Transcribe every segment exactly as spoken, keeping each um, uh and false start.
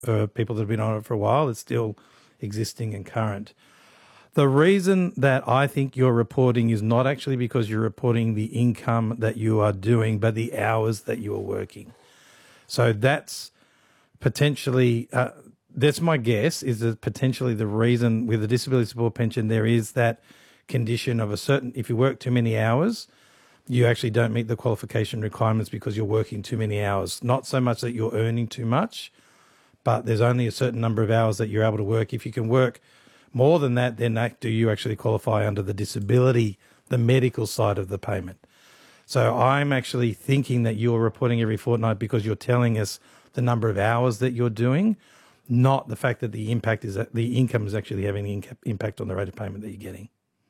for people that have been on it for a while. It's still existing and current. The reason that I think you're reporting is not actually because you're reporting the income that you are doing, but the hours that you are working. So that's potentially, uh, that's my guess, is that potentially the reason with the disability support pension there is that condition of a certain, if you work too many hours, you actually don't meet the qualification requirements because you're working too many hours. Not so much that you're earning too much, but there's only a certain number of hours that you're able to work. If you can work more than that, then that, do you actually qualify under the disability, the medical side of the payment? So I'm actually thinking that you're reporting every fortnight because you're telling us the number of hours that you're doing, not the fact that the impact is that the income is actually having the inca- impact on the rate of payment that you're getting.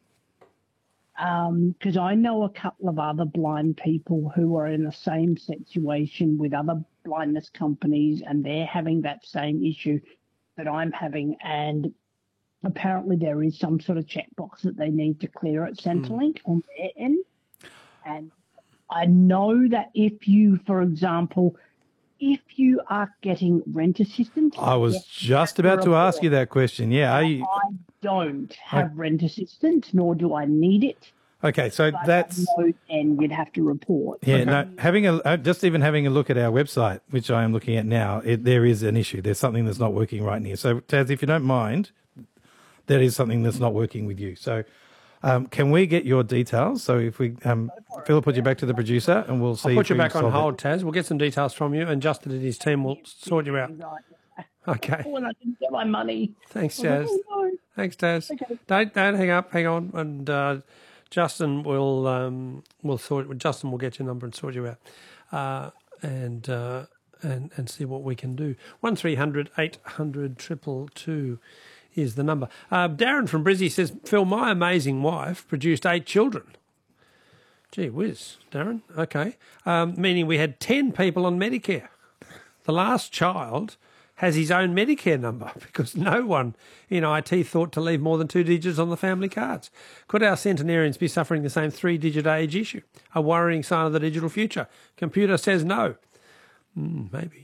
Because um, I know a couple of other blind people who are in the same situation with other blindness companies, and they're having that same issue that I'm having. And apparently there is some sort of checkbox that they need to clear at Centrelink mm. on their end. And I know that if you, for example, if you are getting rent assistance... I was just about to ask you that question. Yeah. Are you... I don't have I... rent assistance, nor do I need it. Okay, so but that's... And you'd have to report. Yeah, okay. no, having a, just even having a look at our website, which I am looking at now, it, there is an issue. There's something that's not working right here. So, Taz, if you don't mind, there is something that's not working with you. So um, can we get your details? So if we, um, Phil will put you back to the producer and we'll see. I'll put if you we back can on solve hold, it. Taz. We'll get some details from you and Justin and his team will sort you out. Okay. When I can get my money. Thanks, Taz. Oh, no. Thanks, Taz. Okay. Don't, don't hang up. Hang on. And uh, Justin will um, will sort. Justin will get your number and sort you out, uh, and uh, and and see what we can do. One three hundred eight hundred triple two is the number. Uh, Darren from Brizzy says, Phil, my amazing wife produced eight children. Gee whiz, Darren. Okay, um, meaning we had ten people on Medicare. The last child has his own Medicare number because no one in I T thought to leave more than two digits on the family cards. Could our centenarians be suffering the same three-digit age issue? A worrying sign of the digital future? Computer says no. Mm, maybe.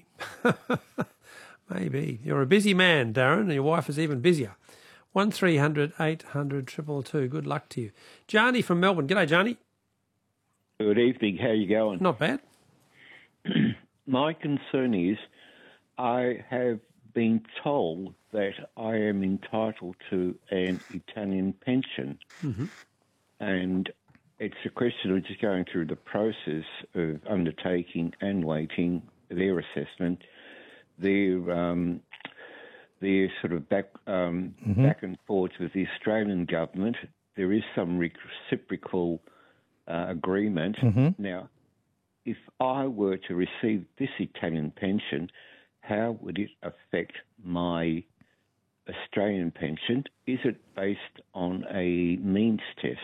Maybe. You're a busy man, Darren, and your wife is even busier. one three hundred eight hundred two two two. Good luck to you. Johnny from Melbourne. G'day, Johnny. Good evening. How you going? Not bad. My concern is I have been told that I am entitled to an Italian pension. Mm-hmm. And it's a question of just going through the process of undertaking and waiting their assessment, their um, their sort of back um, mm-hmm. back and forth with the Australian government. There is some reciprocal uh, agreement. Mm-hmm. Now, if I were to receive this Italian pension, how would it affect my Australian pension? Is it based on a means test?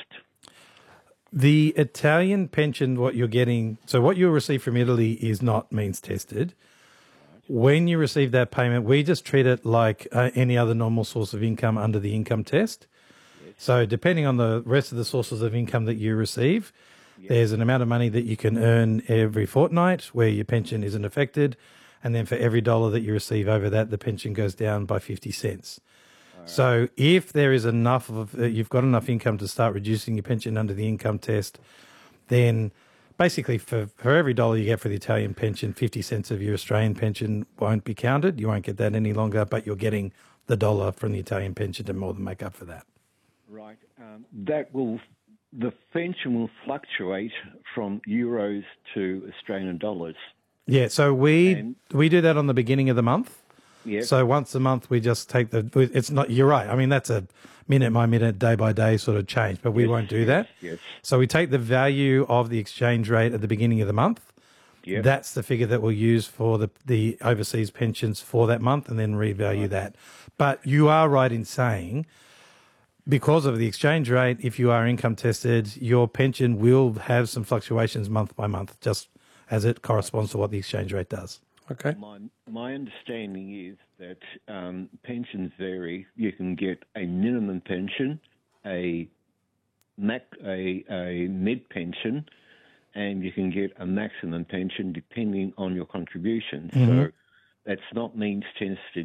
The Italian pension, what you're getting, so what you receive from Italy is not means tested. When you receive that payment, we just treat it like uh, any other normal source of income under the income test. Yes. So depending on the rest of the sources of income that you receive, yes. there's an amount of money that you can earn every fortnight where your pension isn't affected. And then for every dollar that you receive over that, the pension goes down by fifty cents. Right. So if there is enough of, uh, you've got enough income to start reducing your pension under the income test, then basically for, for every dollar you get for the Italian pension, fifty cents of your Australian pension won't be counted. You won't get that any longer, but you're getting the dollar from the Italian pension to more than make up for that. Right. Um, that will, the pension will fluctuate from euros to Australian dollars. Yeah, so we and, we do that on the beginning of the month. Yeah. So once a month we just take the, it's not, you're right. I mean, that's a minute by minute, day by day sort of change, but we yes, won't do yes, that. Yes. So we take the value of the exchange rate at the beginning of the month. Yep. That's the figure that we'll use for the, the overseas pensions for that month and then revalue right. that. But you are right in saying, because of the exchange rate, if you are income tested, your pension will have some fluctuations month by month, just as it corresponds to what the exchange rate does. Okay. My, my understanding is that um, pensions vary. You can get a minimum pension, a mac, a, a mid pension, and you can get a maximum pension depending on your contributions. Mm-hmm. So that's not means tested